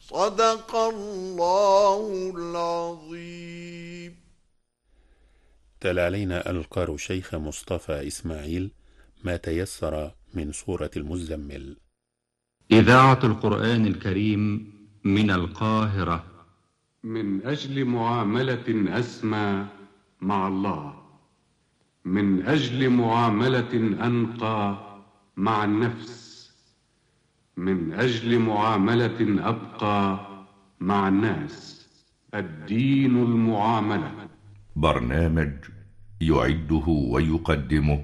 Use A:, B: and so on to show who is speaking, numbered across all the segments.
A: صدق الله العظيم.
B: تلا علينا القار الشيخ مصطفى إسماعيل ما تيسر من سورة المزمل.
C: إذاعة القرآن الكريم من القاهرة.
D: من أجل معاملة أسمى مع الله، من أجل معاملة أنقى مع النفس، من أجل معاملة أبقى مع الناس. الدين المعاملة.
E: برنامج يعده ويقدمه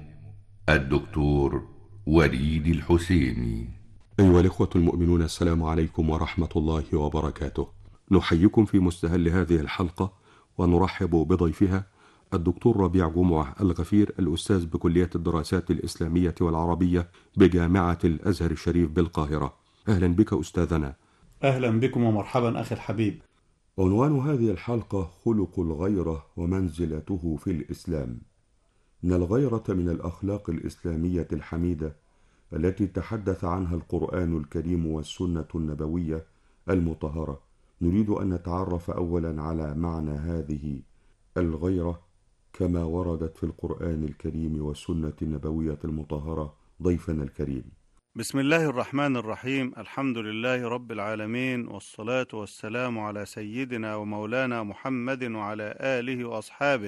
E: الدكتور وليد الحسيني.
F: أيها الإخوة المؤمنون، السلام عليكم ورحمة الله وبركاته. نحييكم في مستهل هذه الحلقة ونرحب بضيفها الدكتور ربيع جمعة الغفير، الأستاذ بكلية الدراسات الإسلامية والعربية بجامعة الأزهر الشريف بالقاهرة. أهلا بك أستاذنا.
G: أهلا بكم ومرحبا أخي الحبيب.
F: عنوان هذه الحلقة خلق الغيرة ومنزلته في الإسلام. إن الغيرة من الأخلاق الإسلامية الحميدة التي تحدث عنها القرآن الكريم والسنة النبوية المطهرة. نريد أن نتعرف أولا على معنى هذه الغيرة كما وردت في القرآن الكريم والسنة النبوية المطهرة. ضيفنا الكريم.
G: بسم الله الرحمن الرحيم. الحمد لله رب العالمين، والصلاة والسلام على سيدنا ومولانا محمد وعلى آله وأصحابه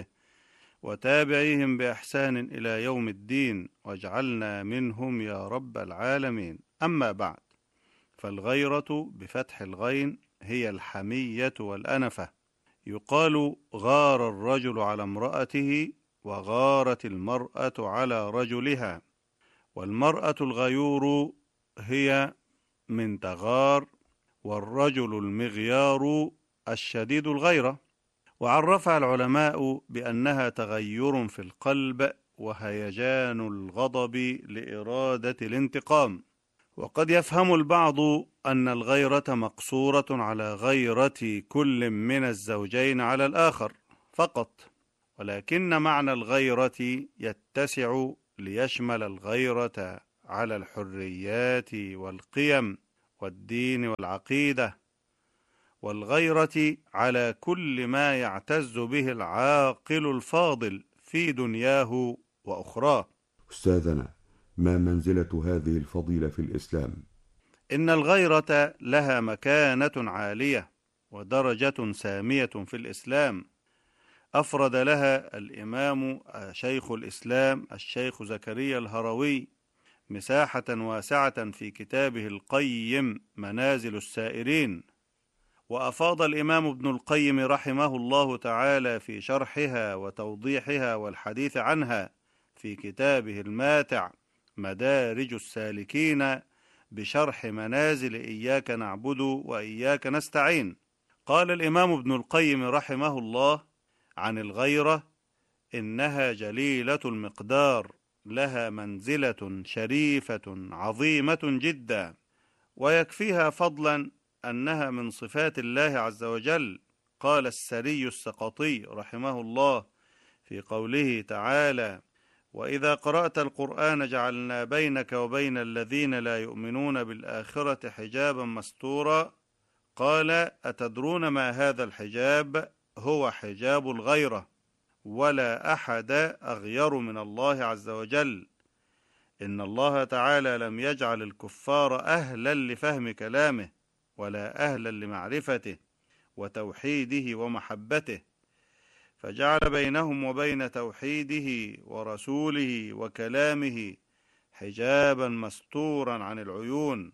G: وتابعيهم بإحسان إلى يوم الدين، واجعلنا منهم يا رب العالمين. أما بعد، فالغيرة بفتح الغين هي الحمية والأنفة. يقال غار الرجل على امرأته، وغارت المرأة على رجلها. والمرأة الغيور هي من تغار، والرجل المغيار الشديد الغيرة. وعرفها العلماء بأنها تغير في القلب وهيجان الغضب لإرادة الانتقام. وقد يفهم البعض أن الغيرة مقصورة على غيرة كل من الزوجين على الآخر فقط، ولكن معنى الغيرة يتسع ليشمل الغيرة على الحريات والقيم والدين والعقيدة، والغيرة على كل ما يعتز به العاقل الفاضل في دنياه وأخراه.
F: أستاذنا، ما منزلة هذه الفضيلة في الإسلام؟
G: إن الغيرة لها مكانة عالية ودرجة سامية في الإسلام، أفرد لها الإمام شيخ الإسلام الشيخ زكريا الهروي مساحة واسعة في كتابه القيم منازل السائرين. وأفاض الإمام ابن القيم رحمه الله تعالى في شرحها وتوضيحها والحديث عنها في كتابه الماتع مدارج السالكين بشرح منازل إياك نعبد وإياك نستعين. قال الإمام ابن القيم رحمه الله عن الغيرة: إنها جليلة المقدار، لها منزلة شريفة عظيمة جدا، ويكفيها فضلا أنها من صفات الله عز وجل. قال السري السقطي رحمه الله في قوله تعالى: وإذا قرأت القرآن جعلنا بينك وبين الذين لا يؤمنون بالآخرة حجابا مستورا. قال: أتدرون ما هذا الحجاب؟ هو حجاب الغيرة، ولا أحد أغير من الله عز وجل. إن الله تعالى لم يجعل الكفار أهلا لفهم كلامه، ولا أهلا لمعرفته وتوحيده ومحبته، فجعل بينهم وبين توحيده ورسوله وكلامه حجابا مستورا عن العيون،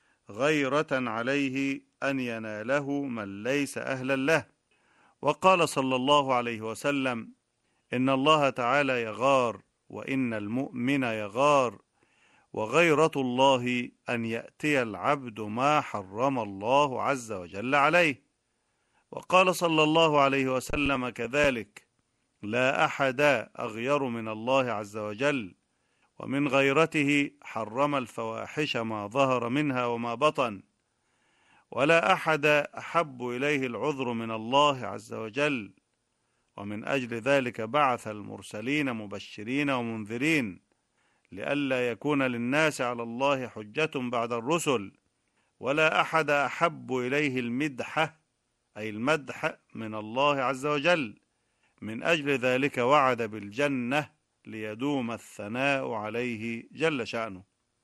G: غيرة عليه أن يناله من ليس أهلا له. وقال صلى الله عليه وسلم: إن الله تعالى يغار، وإن المؤمن يغار، وغيرة الله أن يأتي العبد ما حرم الله عز وجل عليه. وقال صلى الله عليه وسلم كذلك: لا أحد أغير من الله عز وجل، ومن غيرته حرم الفواحش ما ظهر منها وما بطن، ولا أحد أحب إليه العذر من الله عز وجل. ومن أجل ذلك بعث المرسلين مبشرين ومنذرين، لئلا يكون للناس على الله حجة بعد الرسل، ولا أحد أحب إليه المدح أي المدح من الله عز وجل، من أجل ذلك وعد بالجنة ليدوم الثناء عليه جل شأنه.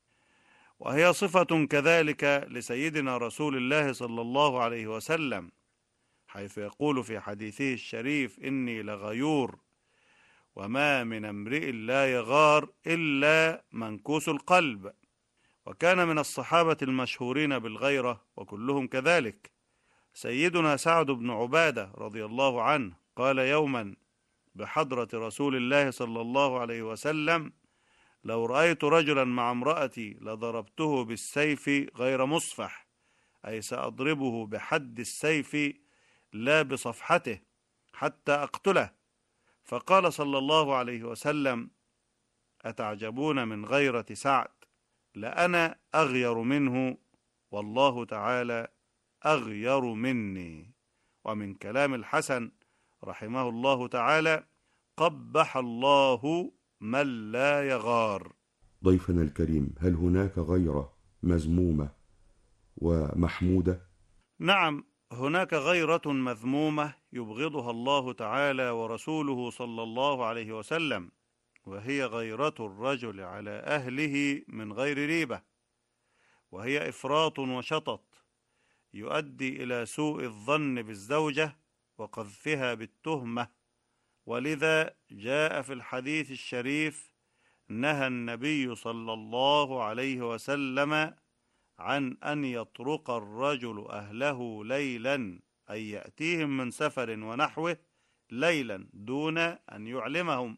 G: وهي صفة كذلك لسيدنا رسول الله صلى الله عليه وسلم، حيث يقول في حديثه الشريف: إني لغيور، وما من امرئ لا يغار إلا منكوس القلب. وكان من الصحابة المشهورين بالغيرة وكلهم كذلك سيدنا سعد بن عبادة رضي الله عنه، قال يوما بحضرة رسول الله صلى الله عليه وسلم: لو رأيت رجلا مع امرأتي لضربته بالسيف غير مصفح، أي سأضربه بحد السيف لا بصفحته حتى أقتله. فقال صلى الله عليه وسلم: أتعجبون من غيرة سعد؟ لأنا أغير منه، والله تعالى أغير مني. ومن كلام الحسن رحمه الله تعالى: قبح الله من لا يغار.
F: ضيفنا الكريم، هل هناك غيرة مذمومة ومحمودة؟
G: نعم، هناك غيرة مذمومة يبغضها الله تعالى ورسوله صلى الله عليه وسلم، وهي غيرة الرجل على أهله من غير ريبة، وهي إفراط وشطط يؤدي إلى سوء الظن بالزوجة وقذفها بالتهمة. ولذا جاء في الحديث الشريف: نهى النبي صلى الله عليه وسلم عن أن يطرق الرجل أهله ليلا، أي يأتيهم من سفر ونحوه ليلا دون أن يعلمهم،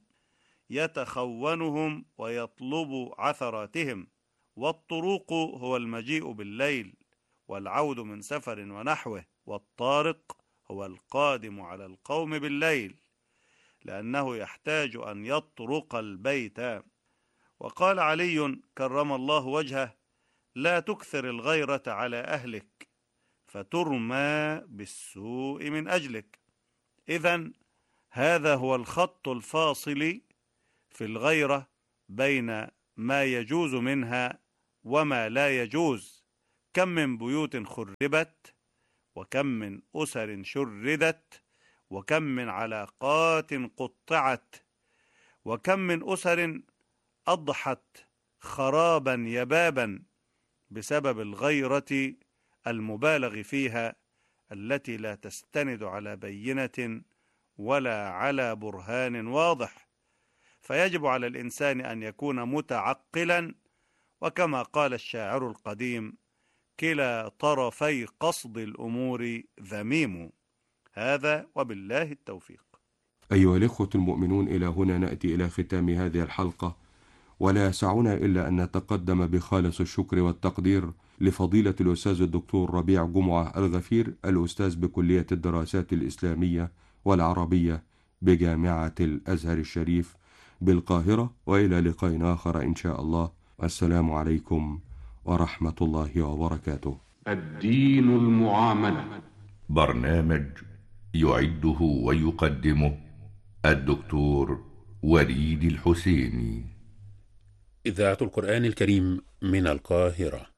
G: يتخونهم ويطلب عثراتهم. والطروق هو المجيء بالليل، والعود من سفر ونحوه، والطارق هو القادم على القوم بالليل، لأنه يحتاج أن يطرق البيت. وقال علي كرم الله وجهه: لا تكثر الغيرة على أهلك فترمى بالسوء من أجلك. إذن هذا هو الخط الفاصل في الغيرة بين ما يجوز منها وما لا يجوز. كم من بيوت خربت، وكم من أسر شردت، وكم من علاقات قطعت، وكم من أسر أضحت خرابا يبابا بسبب الغيرة المبالغ فيها، التي لا تستند على بينة ولا على برهان واضح. فيجب على الإنسان أن يكون متعقلا، وكما قال الشاعر القديم: كلا طرفي قصد الأمور ذميم. هذا وبالله التوفيق.
H: أيها الإخوة المؤمنون، إلى هنا نأتي إلى ختام هذه الحلقة، ولا يسعنا إلا أن نتقدم بخالص الشكر والتقدير لفضيلة الأستاذ الدكتور ربيع جمعة الغفير، الأستاذ بكلية الدراسات الإسلامية والعربية بجامعة الأزهر الشريف بالقاهرة. وإلى لقاء آخر إن شاء الله. السلام عليكم ورحمة الله وبركاته.
D: الدين المعاملة،
E: برنامج يعده ويقدمه الدكتور وليد الحسيني.
B: إذاعة القرآن الكريم من القاهرة.